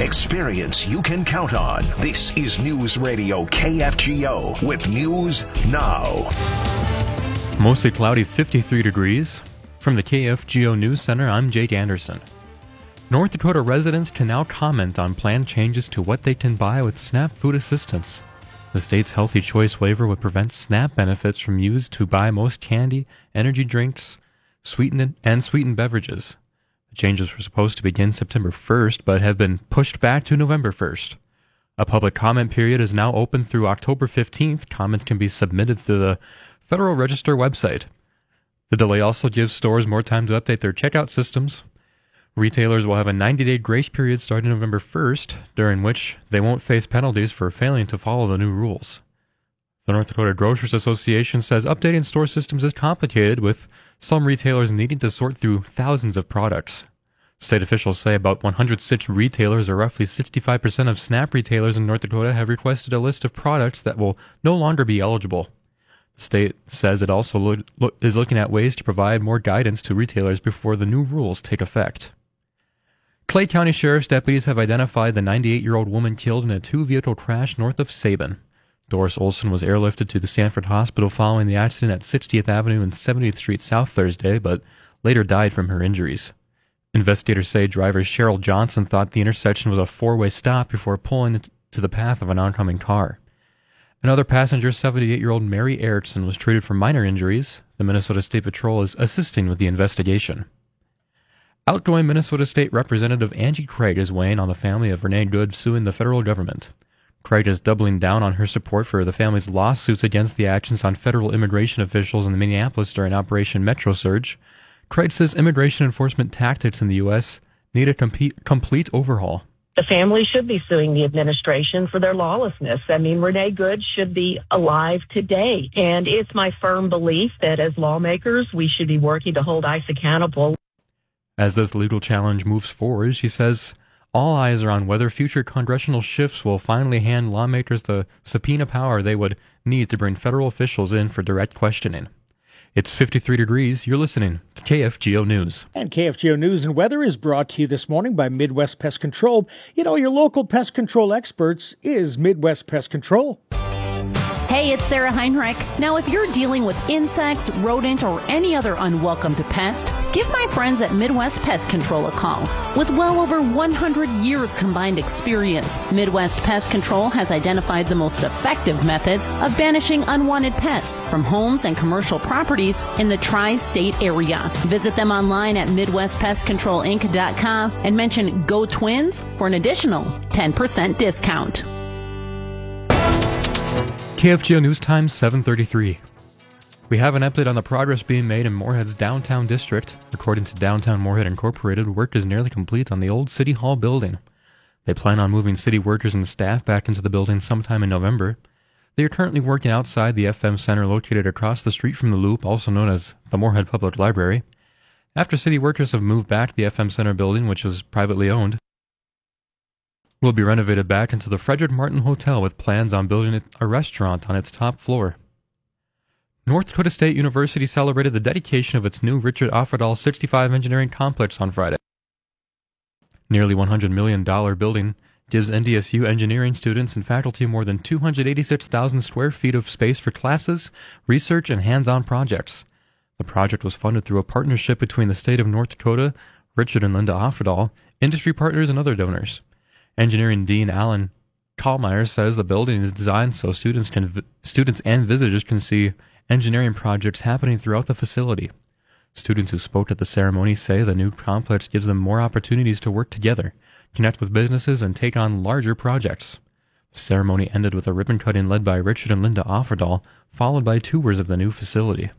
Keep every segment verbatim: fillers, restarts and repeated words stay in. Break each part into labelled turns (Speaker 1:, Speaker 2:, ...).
Speaker 1: Experience you can count on. This is News Radio K F G O with News Now.
Speaker 2: Mostly cloudy, fifty-three degrees. From the K F G O News Center, I'm Jake Anderson. North Dakota residents can now comment on planned changes to what they can buy with SNAP food assistance. The state's Healthy Choice waiver would prevent SNAP benefits from used to buy most candy, energy drinks, sweetened and sweetened beverages. The changes were supposed to begin September first, but have been pushed back to November first. A public comment period is now open through October fifteenth. Comments can be submitted through the Federal Register website. The delay also gives stores more time to update their checkout systems. Retailers will have a ninety-day grace period starting November first, during which they won't face penalties for failing to follow the new rules. The North Dakota Grocers Association says updating store systems is complicated, with some retailers needing to sort through thousands of products. State officials say about one hundred six retailers, or roughly sixty-five percent of SNAP retailers in North Dakota, have requested a list of products that will no longer be eligible. The state says it also lo- lo- is looking at ways to provide more guidance to retailers before the new rules take effect. Clay County Sheriff's deputies have identified the ninety-eight-year-old woman killed in a two-vehicle crash north of Sabin. Doris Olson was airlifted to the Sanford Hospital following the accident at sixtieth Avenue and seventieth Street South Thursday, but later died from her injuries. Investigators say driver Cheryl Johnson thought the intersection was a four-way stop before pulling to the path of an oncoming car. Another passenger, seventy-eight-year-old Mary Erickson, was treated for minor injuries. The Minnesota State Patrol is assisting with the investigation. Outgoing Minnesota State Representative Angie Craig is weighing on the family of Renee Good suing the federal government. Craig is doubling down on her support for the family's lawsuits against the actions on federal immigration officials in Minneapolis during Operation Metro Surge. Craig says immigration enforcement tactics in the U S need a com- complete overhaul.
Speaker 3: The family should be suing the administration for their lawlessness. I mean, Renee Good should be alive today. And it's my firm belief that as lawmakers, we should be working to hold ICE accountable.
Speaker 2: As this legal challenge moves forward, she says all eyes are on whether future congressional shifts will finally hand lawmakers the subpoena power they would need to bring federal officials in for direct questioning. It's fifty-three degrees. You're listening to K F G O News.
Speaker 4: And K F G O News and Weather is brought to you this morning by Midwest Pest Control. You know, your local pest control experts is Midwest Pest Control.
Speaker 5: Hey, it's Sarah Heinrich. Now, if you're dealing with insects, rodent, or any other unwelcomed pest, give my friends at Midwest Pest Control a call. With well over one hundred years combined experience, Midwest Pest Control has identified the most effective methods of banishing unwanted pests from homes and commercial properties in the tri-state area. Visit them online at Midwest Pest Control Inc dot com and mention Go Twins for an additional ten percent discount.
Speaker 2: K F G O News Time, seven thirty-three. We have an update on the progress being made in Moorhead's downtown district. According to Downtown Moorhead Incorporated, work is nearly complete on the old City Hall building. They plan on moving city workers and staff back into the building sometime in November. They are currently working outside the F M Center located across the street from the Loop, also known as the Moorhead Public Library. After city workers have moved back, the F M Center building, which is privately owned, will be renovated back into the Frederick Martin Hotel with plans on building a restaurant on its top floor. North Dakota State University celebrated the dedication of its new Richard Offerdahl sixty-five Engineering Complex on Friday. Nearly one hundred million dollars building gives N D S U engineering students and faculty more than two hundred eighty-six thousand square feet of space for classes, research, and hands-on projects. The project was funded through a partnership between the state of North Dakota, Richard and Linda Offerdahl, industry partners, and other donors. Engineering Dean Alan Kallmeyer says the building is designed so students can students and visitors can see engineering projects happening throughout the facility. Students who spoke at the ceremony say the new complex gives them more opportunities to work together, connect with businesses, and take on larger projects. The ceremony ended with a ribbon cutting led by Richard and Linda Offerdahl, followed by tours of the new facility.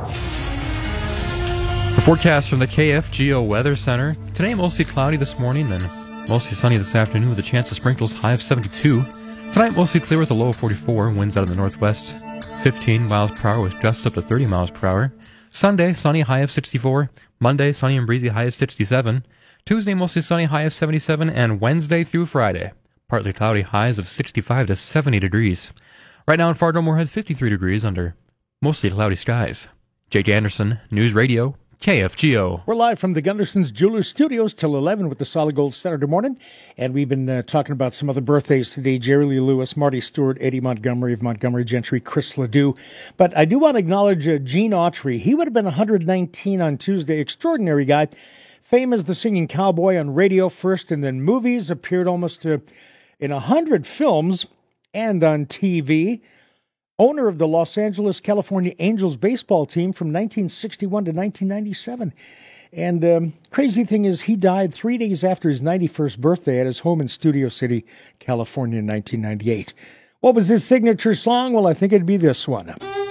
Speaker 2: The forecast from the K F G O Weather Center. Today mostly cloudy this morning, then mostly sunny this afternoon with a chance of sprinkles, high of seventy-two. Tonight mostly clear with a low of forty-four, winds out of the northwest, fifteen miles per hour with gusts up to thirty miles per hour. Sunday, sunny, high of sixty-four. Monday, sunny and breezy, high of sixty-seven. Tuesday, mostly sunny, high of seventy-seven. And Wednesday through Friday, partly cloudy, highs of sixty-five to seventy degrees. Right now in Fargo, Moorhead, fifty-three degrees under mostly cloudy skies. Jake Anderson, News Radio, K F G O.
Speaker 4: We're live from the Gunderson's Jewelers Studios till eleven with the Solid Gold Saturday morning. And we've been uh, talking about some other birthdays today. Jerry Lee Lewis, Marty Stewart, Eddie Montgomery of Montgomery Gentry, Chris Ledoux. But I do want to acknowledge uh, Gene Autry. He would have been one hundred nineteen on Tuesday. Extraordinary guy. Famous as the singing cowboy on radio first and then movies. Appeared almost uh, in one hundred films and on T V. Owner of the Los Angeles, California Angels baseball team from nineteen sixty-one to nineteen ninety-seven. And um, crazy thing is he died three days after his ninety-first birthday at his home in Studio City, California in nineteen ninety-eight. What was his signature song? Well, I think it'd be this one.